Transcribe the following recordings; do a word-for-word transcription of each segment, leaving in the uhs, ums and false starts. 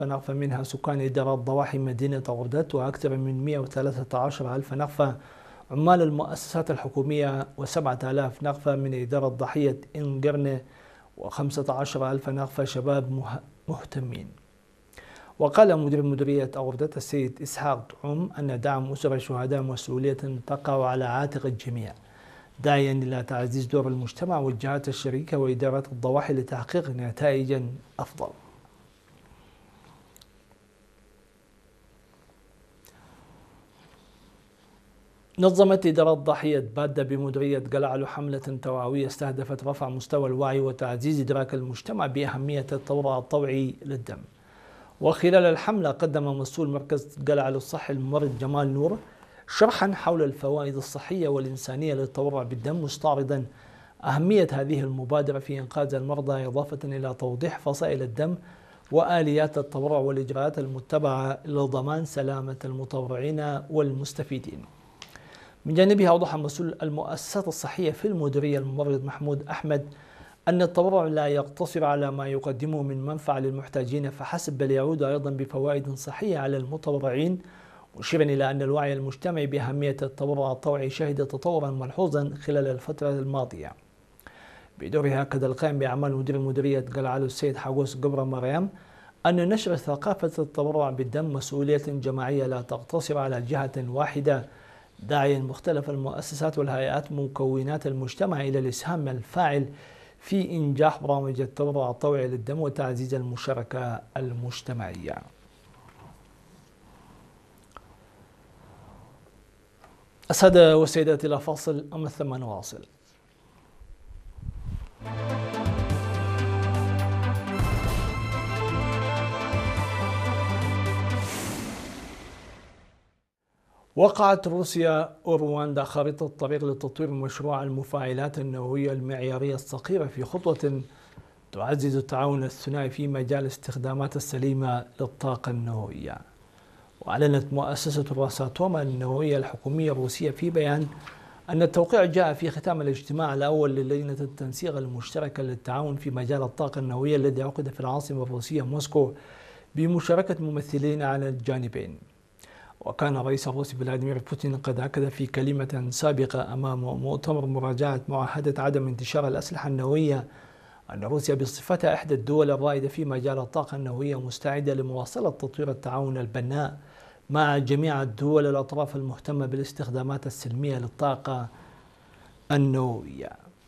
نغفة منها سكان إدارات ضواحي مدينة أوردت، وأكثر من مئة وثلاثة عشر ألف نغفة عمال المؤسسات الحكومية، وسبعة آلاف نغفة من إدارة ضحية إنجرنة، وخمسة عشر ألف نغفة شباب مهتمين. وقال مدير مديرية أوردت السيد إسحاق عم أن دعم أسر الشهداء مسؤولية تقع على عاتق الجميع، داعيا إلى تعزيز دور المجتمع والجهات الشريكة وإدارة الضواحي لتحقيق نتائج أفضل. نظمت إدارة ضحية بادة بمديرية قلعلو حملة توعوية استهدفت رفع مستوى الوعي وتعزيز إدراك المجتمع بأهمية التبرع الطوعي للدم. وخلال الحملة قدم مسؤول مركز قلعلو الصحي الممرض جمال نور شرحا حول الفوائد الصحية والإنسانية للتبرع بالدم، مستعرضا أهمية هذه المبادرة في إنقاذ المرضى، إضافة إلى توضيح فصائل الدم وآليات التبرع والإجراءات المتبعة لضمان سلامة المتبرعين والمستفيدين. من جانبه أوضح مسؤول المؤسسات الصحية في المديرية الممرض محمود أحمد أن التبرع لا يقتصر على ما يقدمه من منفعة للمحتاجين فحسب، بل يعود أيضا بفوائد صحية على المتبرعين، مشيرا إلى أن الوعي المجتمعي بأهمية التبرع الطوعي شهد تطورا ملحوظا خلال الفترة الماضية. بدورها أكد القائم بأعمال مدير مديرية قلعلو السيد حاجوس قبر مريم أن نشر ثقافة التبرع بالدم مسؤولية جماعية لا تقتصر على جهة واحدة، داعيا مختلف المؤسسات والهيئات مكونات المجتمع إلى الإسهام الفاعل في إنجاح برامج التبرع الطوعي للدم وتعزيز المشاركة المجتمعية. السادة والسيدات، إلى فاصل أم ثم نواصل. وقعت روسيا ورواندا خارطة طريق لتطوير مشروع المفاعلات النووية المعيارية الصغيرة في خطوة تعزز التعاون الثنائي في مجال الاستخدامات السليمة للطاقة النووية. وأعلنت مؤسسة روساتوم النووية الحكومية الروسية في بيان أن التوقيع جاء في ختام الاجتماع الأول للجنة التنسيق المشتركة للتعاون في مجال الطاقة النووية الذي عقد في العاصمة الروسية موسكو بمشاركة ممثلين على الجانبين. وكان الرئيس الروسي فلاديمير بوتين قد أكد في كلمة سابقة أمام مؤتمر مراجعة معاهدة عدم انتشار الأسلحة النووية أن روسيا بصفتها إحدى الدول الرائدة في مجال الطاقة النووية مستعدة لمواصلة تطوير التعاون البناء مع جميع الدول الأطراف المهتمة بالاستخدامات السلمية للطاقة النووية.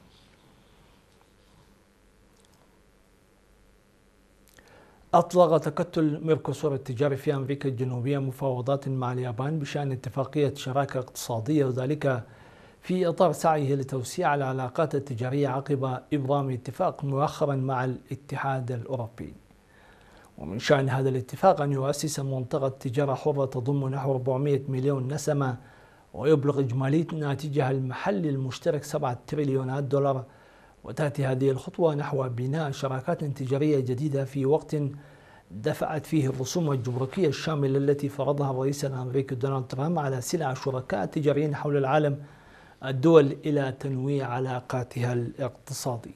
أطلق تكتل ميركوسور التجاري في أمريكا الجنوبية مفاوضات مع اليابان بشأن اتفاقية شراكة اقتصادية، وذلك في إطار سعيه لتوسيع العلاقات التجارية عقب إبرام اتفاق مؤخرا مع الاتحاد الأوروبي. ومن شأن هذا الاتفاق أن يؤسس منطقة تجارة حرة تضم نحو أربعمئة مليون نسمة، ويبلغ إجمالي ناتجها المحلي المشترك سبعة تريليونات دولار. وتأتي هذه الخطوة نحو بناء شراكات تجارية جديدة في وقت دفعت فيه الرسوم الجمركية الشاملة التي فرضها الرئيس الأمريكي دونالد ترامب على سلع شركاء تجاريين حول العالم الدول إلى تنويع علاقاتها الاقتصادية.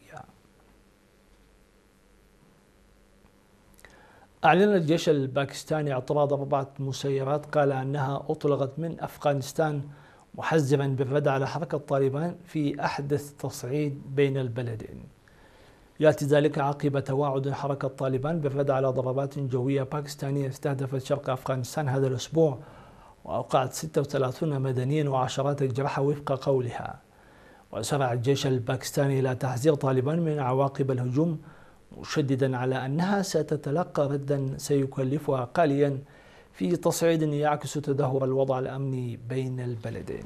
أعلن الجيش الباكستاني اعتراض أربعة مسيرات قال أنها أطلقت من أفغانستان، محذرا بالرد على حركة طالبان في أحدث تصعيد بين البلدين. يأتي ذلك عقب توعد حركة طالبان بالرد على ضربات جوية باكستانية استهدفت شرق أفغانستان هذا الأسبوع، وأوقعت ستة وثلاثين مدنيا وعشرات الجرحى وفق قولها. وسرع الجيش الباكستاني إلى تحذير طالبان من عواقب الهجوم، مشددا على أنها ستتلقى ردا سيكلفها قليلا في تصعيد يعكس تدهور الوضع الأمني بين البلدين.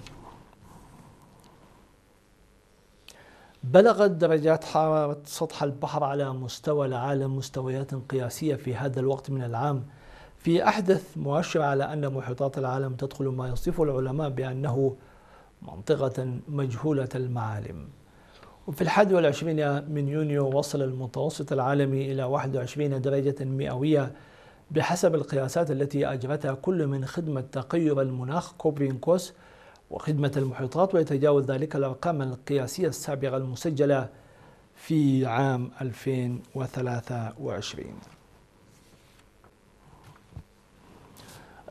بلغت درجات حرارة سطح البحر على مستوى العالم مستويات قياسية في هذا الوقت من العام، في أحدث مؤشر على أن محيطات العالم تدخل ما يصفه العلماء بأنه منطقة مجهولة المعالم. وفي الحادي والعشرين من يونيو وصل المتوسط العالمي إلى واحد وعشرين درجة مئوية بحسب القياسات التي أجرتها كل من خدمة تغير المناخ كوبرنيكوس وخدمة المحيطات، ويتجاوز ذلك الأرقام القياسية السابقة المسجلة في عام ألفين وثلاثة وعشرين.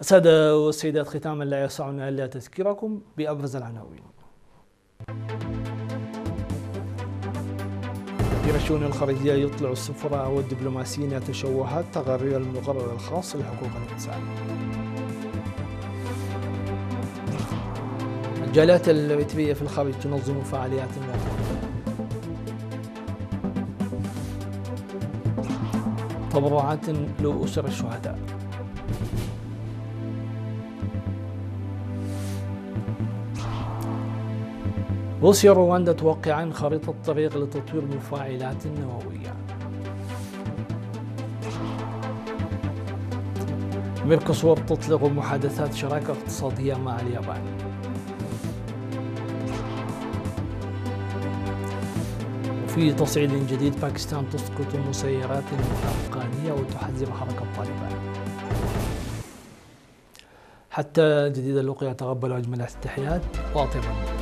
السادة والسيدات، ختاما لا يسعنا إلا تذكيركم بأبرز العناوين. وزير الشؤون الخارجية يطلع السفراء والدبلوماسيين تشوهات تقارير المقرر الخاص لحقوق الإنسان. الجاليات الإريترية في الخارج تنظم فعاليات وطنية. تبرعات لأسر الشهداء. روسيا ورواندا توقعان خريطة طريق لتطوير مفاعلات نووية. ميركوسور تطلق محادثات شراكة اقتصادية مع اليابان. وفي تصعيد جديد، باكستان تسقط مسيرات أفغانية وتحذر حركة طالبان. حتى جديد اللقيا، تقبلوا أجمل التحيات وأطيب.